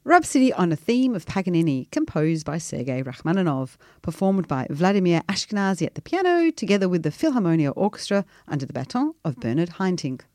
Rhapsody on a Theme of Paganini, composed by Sergei Rachmaninoff, performed by Vladimir Ashkenazy at the piano, together with the Philharmonia Orchestra under the baton of Bernard Haitink.